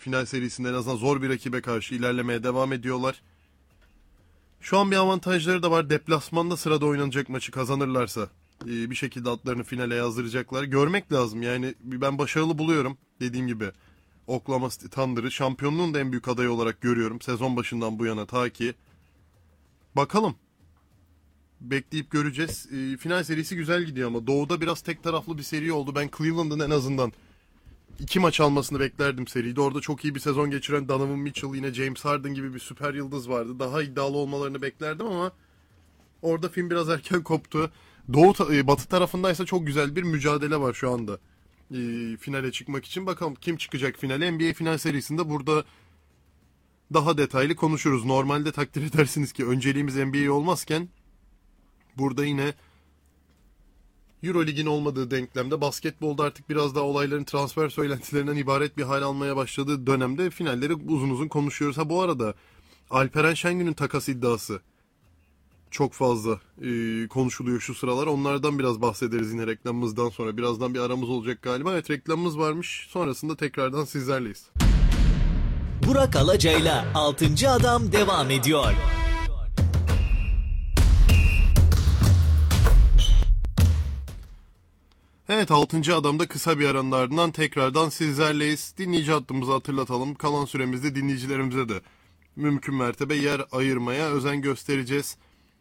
final serisinde en azından zor bir rakibe karşı ilerlemeye devam ediyorlar. Şu an bir avantajları da var. Deplasmanda sırada oynanacak maçı kazanırlarsa bir şekilde atlarını finale yazdıracaklar. Görmek lazım. Yani ben başarılı buluyorum. Dediğim gibi Oklahoma City Thunder'ı şampiyonluğun da en büyük adayı olarak görüyorum. Sezon başından bu yana ta ki. Bakalım. Bekleyip göreceğiz. Final serisi güzel gidiyor ama Doğu'da biraz tek taraflı bir seri oldu. Ben Cleveland'ın en azından 2 maç almasını beklerdim seride. Orada çok iyi bir sezon geçiren Donovan Mitchell, yine James Harden gibi bir süper yıldız vardı. Daha iddialı olmalarını beklerdim ama orada film biraz erken koptu. Batı tarafındaysa çok güzel bir mücadele var şu anda. Finale çıkmak için. Bakalım kim çıkacak finale. NBA final serisinde burada daha detaylı konuşuruz. Normalde takdir edersiniz ki önceliğimiz NBA olmazken burada yine Eurolig'in olmadığı denklemde basketbolda artık biraz daha olayların transfer söylentilerinden ibaret bir hal almaya başladığı dönemde finalleri uzun uzun konuşuyoruz. Ha bu arada Alperen Şengün'ün takas iddiası çok fazla konuşuluyor şu sıralar. Onlardan biraz bahsederiz yine reklamımızdan sonra. Birazdan bir aramız olacak galiba. Evet, reklamımız varmış. Sonrasında tekrardan sizlerleyiz. Burak Alacay'la 6. Adam devam ediyor. Evet, 6. adamda kısa bir aranın ardından tekrardan sizlerleyiz. Dinleyici hattımızı hatırlatalım. Kalan süremizde dinleyicilerimize de mümkün mertebe yer ayırmaya özen göstereceğiz.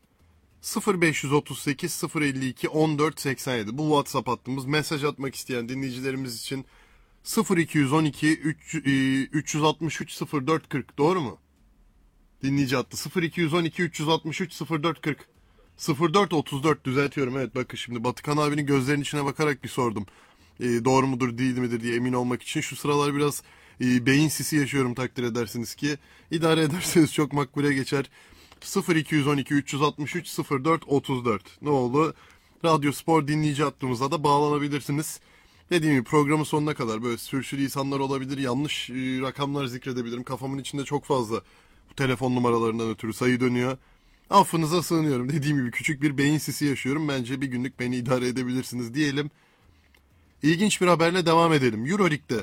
0538 052 1487 bu WhatsApp hattımız. Mesaj atmak isteyen dinleyicilerimiz için 0212 363 0440, doğru mu? Dinleyici hattı 0212 363 0440. 0434 düzeltiyorum, evet. Bakın şimdi Batıkan abinin gözlerinin içine bakarak bir sordum. Doğru mudur değil midir diye emin olmak için. Şu sıralar biraz beyin sisi yaşıyorum, takdir edersiniz ki. İdare ederseniz çok makbule geçer. 0212 363 0434 ne oldu? Radyo Spor dinleyici hattımıza da bağlanabilirsiniz. Dediğim gibi programın sonuna kadar böyle sürçülisanlar olabilir, yanlış rakamlar zikredebilirim. Kafamın içinde çok fazla bu telefon numaralarından ötürü sayı dönüyor. Affınıza sığınıyorum. Dediğim gibi küçük bir beyin sisi yaşıyorum. Bence bir günlük beni idare edebilirsiniz diyelim. İlginç bir haberle devam edelim. Euroleague'de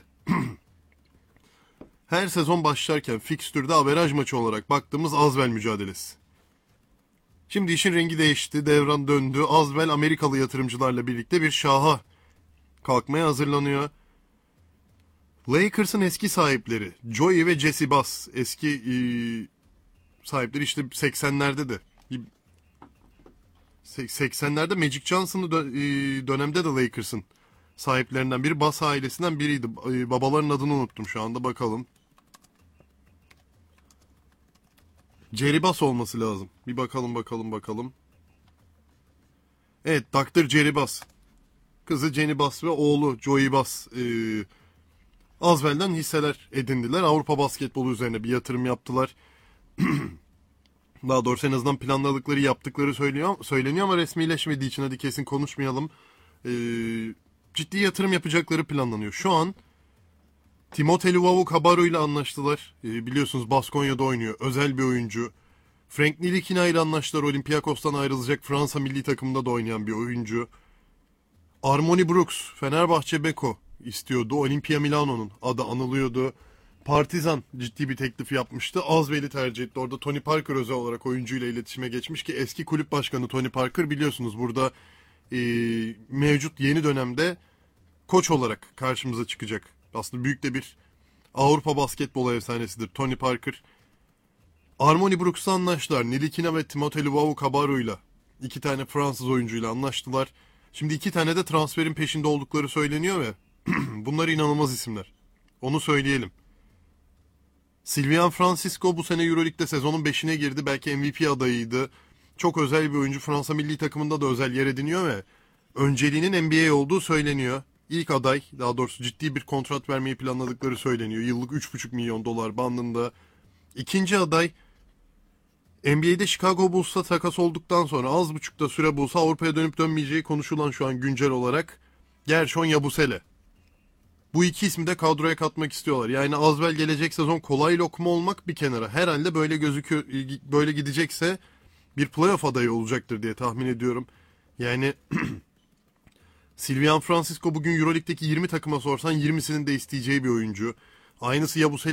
her sezon başlarken fikstürde averaj maçı olarak baktığımız Asvel mücadelesi. Şimdi işin rengi değişti. Devran döndü. Asvel Amerikalı yatırımcılarla birlikte bir şaha kalkmaya hazırlanıyor. Lakers'ın eski sahipleri Joey ve Jesse Bass, eski sahipleri işte 80'lerde de 80'lerde Magic Johnson'lı dönemde de Lakers'ın sahiplerinden biri, Bass ailesinden biriydi. Babaların adını unuttum şu anda, bakalım. Jerry Bass olması lazım. Bir bakalım. Evet, Dr. Jerry Bass. Kızı Jenny Bass ve oğlu Joey Bass Asvel'den hisseler edindiler. Avrupa basketbolu üzerine bir yatırım yaptılar. Daha doğrusu en azından planladıkları, yaptıkları söyleniyor ama resmileşmediği için hadi kesin konuşmayalım. Ciddi yatırım yapacakları planlanıyor. Şu an Timothy Luwawu-Cabarrot ile anlaştılar. Biliyorsunuz Baskonya'da oynuyor. Özel bir oyuncu. Frank Ntilikina ile anlaştılar. Olympiakos'tan ayrılacak, Fransa milli takımında da oynayan bir oyuncu. Armoni Brooks, Fenerbahçe Beko istiyordu. Olimpia Milano'nun adı anılıyordu. Partizan ciddi bir teklif yapmıştı. Asvel'i tercih etti. Orada Tony Parker özel olarak oyuncuyla iletişime geçmiş ki eski kulüp başkanı Tony Parker biliyorsunuz burada mevcut yeni dönemde koç olarak karşımıza çıkacak. Aslında büyük de bir Avrupa basketbolu efsanesidir Tony Parker. Armoni Brooks'la anlaştılar. Ntilikina ve Timothy Luwawu-Cabarrot'uyla, 2 tane Fransız oyuncuyla anlaştılar. Şimdi 2 tane de transferin peşinde oldukları söyleniyor ve bunlar inanılmaz isimler. Onu söyleyelim. Sylvian Francisco bu sene Euroleague'de sezonun 5'ine girdi. Belki MVP adayıydı. Çok özel bir oyuncu. Fransa milli takımında da özel yer ediniyor ve önceliğinin NBA olduğu söyleniyor. İlk aday, daha doğrusu ciddi bir kontrat vermeyi planladıkları söyleniyor. Yıllık 3,5 milyon dolar bandında. İkinci aday, NBA'de Chicago Bulls'la takas olduktan sonra az buçukta süre bulsa Avrupa'ya dönüp dönmeyeceği konuşulan şu an güncel olarak Gershon Yabusele. Bu iki ismi de kadroya katmak istiyorlar. Yani Asvel gelecek sezon kolay lokma olmak bir kenara. Herhalde böyle gözüküyor, böyle gidecekse bir playoff adayı olacaktır diye tahmin ediyorum. Yani Sylvian Francisco bugün Euroleague'deki 20 takıma sorsan 20'sinin de isteyeceği bir oyuncu. Aynısı Yabusele